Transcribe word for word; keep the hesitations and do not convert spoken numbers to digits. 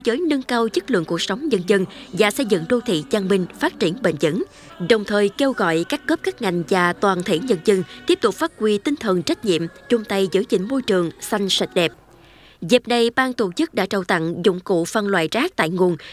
với nâng cao chất lượng cuộc sống nhân dân và xây dựng đô thị văn minh phát triển bền vững, đồng thời kêu gọi các cấp các ngành và toàn thể nhân dân tiếp tục phát huy tinh thần trách nhiệm, chung tay giữ gìn môi trường xanh sạch đẹp. Dịp này, ban tổ chức đã trao tặng dụng cụ phân loại rác tại nguồn